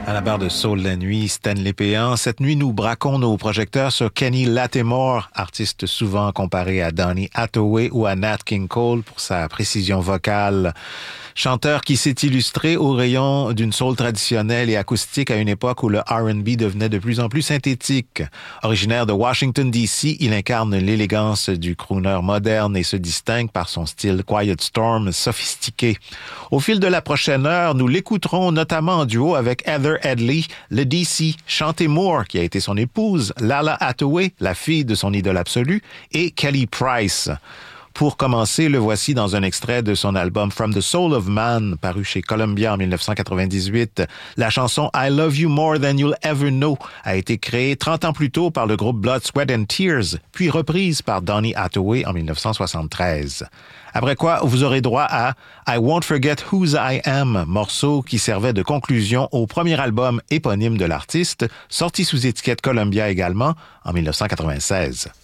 À la barre de Soul la nuit, Stanley Péan. Cette nuit, nous braquons nos projecteurs sur Kenny Lattimore, artiste souvent comparé à Donny Hathaway ou à Nat King Cole pour sa précision vocale. Chanteur qui s'est illustré au rayon d'une soul traditionnelle et acoustique à une époque où le R&B devenait de plus en plus synthétique. Originaire de Washington, D.C., il incarne l'élégance du crooner moderne et se distingue par son style Quiet Storm sophistiqué. Au fil de la prochaine heure, nous l'écouterons notamment en duo avec Heather Headley, le DC, Chanté Moore, qui a été son épouse, Lala Hathaway, la fille de son idole absolue, et Kelly Price. Pour commencer, le voici dans un extrait de son album From the Soul of Man, paru chez Columbia en 1998. La chanson I Love You More Than You'll Ever Know a été créée 30 ans plus tôt par le groupe Blood, Sweat and Tears, puis reprise par Donny Hathaway en 1973. Après quoi, vous aurez droit à I Won't Forget Whose I Am, morceau qui servait de conclusion au premier album éponyme de l'artiste, sorti sous étiquette Columbia également en 1996.